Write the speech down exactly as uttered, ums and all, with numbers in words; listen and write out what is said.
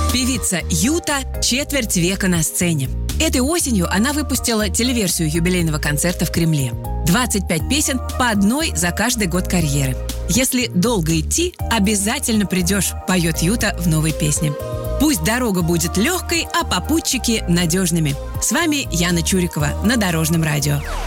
Певица Юта четверть века на сцене. Этой осенью она выпустила телеверсию юбилейного концерта в Кремле. двадцать пять песен, по одной за каждый год карьеры. «Если долго идти, обязательно придешь», — поет Юта в новой песне. Пусть дорога будет легкой, а попутчики надежными. С вами Яна Чурикова на Дорожном радио.